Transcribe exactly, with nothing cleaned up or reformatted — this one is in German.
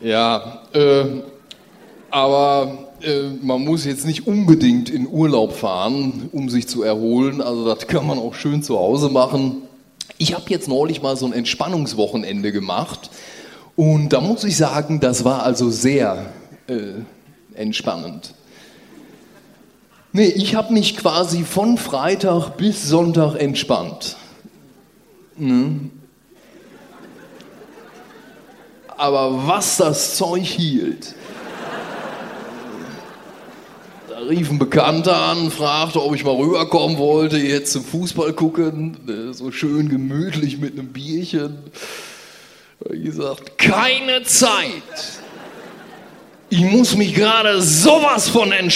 Ja, äh, aber äh, man muss jetzt nicht unbedingt in Urlaub fahren, um sich zu erholen. Also das kann man auch schön zu Hause machen. Ich habe jetzt neulich mal so ein Entspannungswochenende gemacht und da muss ich sagen, das war also sehr äh, entspannend. Nee, ich habe mich quasi von Freitag bis Sonntag entspannt. Ne? Aber was das Zeug hielt. Da rief ein Bekannter an, fragte, ob ich mal rüberkommen wollte, jetzt zum Fußball gucken, so schön gemütlich mit einem Bierchen. Da habe ich gesagt, keine Zeit. Ich muss mich gerade sowas von entspannen.